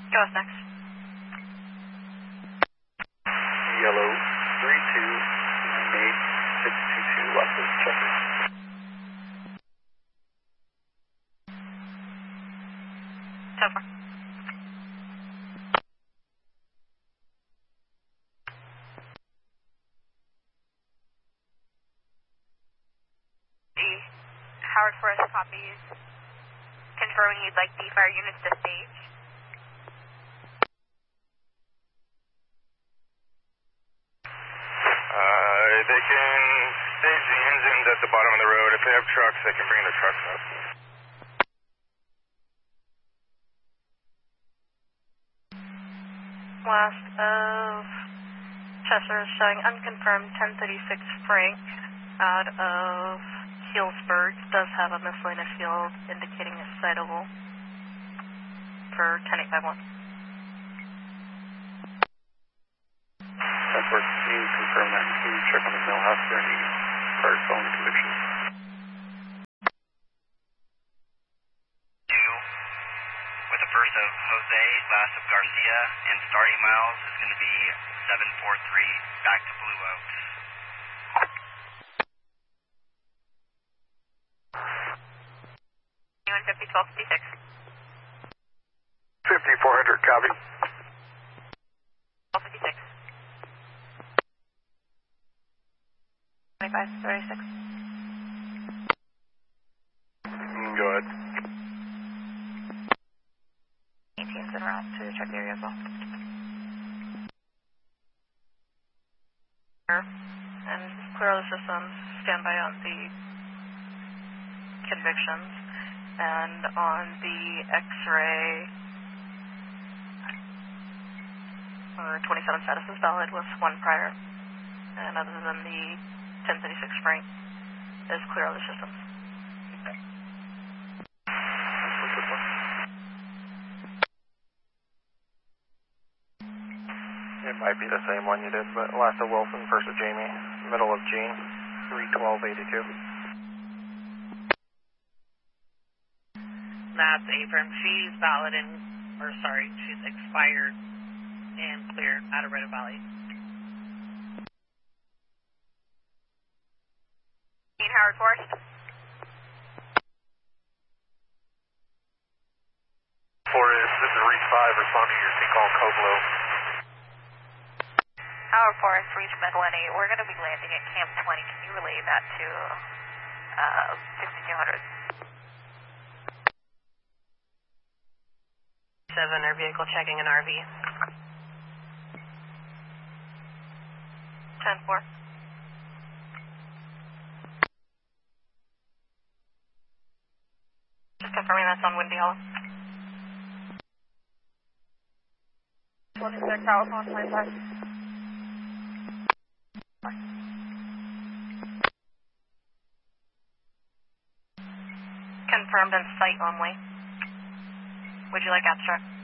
Go us next. Yellow 3298622 Los Angeles Checker. So far. Howard Forest copies. Confirming you'd like the fire units to stage. They can stage the engines at the bottom of the road. If they have trucks, they can bring the trucks up. Last of Chester is showing unconfirmed 1036 Frank out of Healdsburg. Does have a miscellaneous field indicating a citable for 10851. That's where can you confirm that? Can you check on the mill house for any prior felony convictions? With the first of Jose, last of Garcia, and starting miles is going to be 743 back to Blue Oaks. Anyone 501256? 5400, copy. 1256. 2536. Go ahead. 18's en route to check the area as well. And clear all the systems, stand by on the convictions, and on the X-ray, 27 status is valid with one prior, and other than the 1036 Frank is clear all the systems. It might be the same one you did, but last of Wilson, first of Jamie, middle of Gene, 31282. That's Abram. She's valid and, she's expired and clear out of Red Valley. Howard Forest. Forest, this is Reach 5 responding to your sync call Coblo. Howard Forest, Reach Medellin. We're going to be landing at Camp 20. Can you relay that to 6200? 7, our vehicle checking an RV. 10-4. Just confirming that's on Windy Hollow. 26, California 25. Confirmed and site only. Would you like abstract?